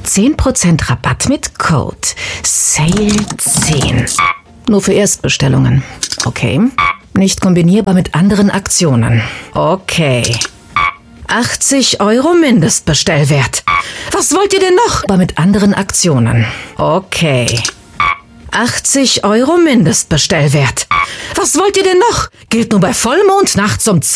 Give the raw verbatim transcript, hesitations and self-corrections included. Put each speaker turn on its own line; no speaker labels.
zehn Prozent Rabatt mit Code Sale zehn. Nur für Erstbestellungen. Okay. Nicht kombinierbar mit anderen Aktionen. Okay. achtzig Euro Mindestbestellwert. Was wollt ihr denn noch? Aber mit anderen Aktionen. Okay. achtzig Euro Mindestbestellwert. Was wollt ihr denn noch? Gilt nur bei Vollmond nachts um